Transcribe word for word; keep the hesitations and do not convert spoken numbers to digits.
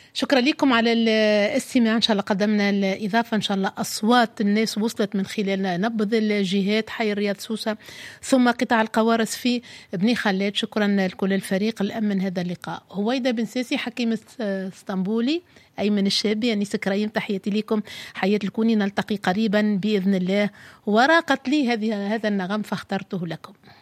شكرا لكم على الاستماع. إن شاء الله قدمنا الإضافة، إن شاء الله أصوات الناس وصلت من خلال نبض الجهات، حي الرياض سوسة ثم قطاع القوارص في بني خلاد. شكرا لكل الفريق الأمن هذا اللقاء. هويدا بن ساسي حكيم اسطنبولي، أيمن الشابي، أنيس كريم، تحياتي لكم، حياة الكوني. نلتقي قريبا بإذن الله، وراقت لي هذه هذا النغم فاخترته لكم.